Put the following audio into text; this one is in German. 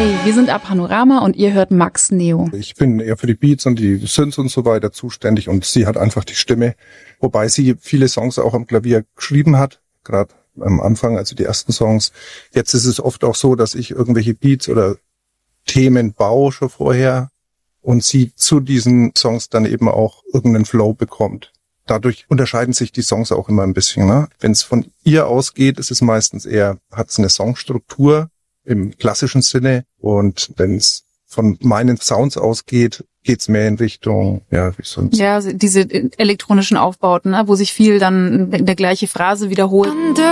Hey, wir sind Apanorama und ihr hört Max Neo. Ich bin eher für die Beats und die Synths und so weiter zuständig und sie hat einfach die Stimme, wobei sie viele Songs auch am Klavier geschrieben hat, gerade am Anfang, also die ersten Songs. Jetzt ist es oft auch so, dass ich irgendwelche Beats oder Themen baue schon vorher und sie zu diesen Songs dann eben auch irgendeinen Flow bekommt. Dadurch unterscheiden sich die Songs auch immer ein bisschen. Ne? Wenn es von ihr ausgeht, ist es meistens eher, hat es eine Songstruktur im klassischen Sinne, und wenn es von meinen Sounds ausgeht, geht's mehr in Richtung, ja, wie sonst. Ja, diese elektronischen Aufbauten, ne, wo sich viel dann in der gleiche Phrase wiederholt.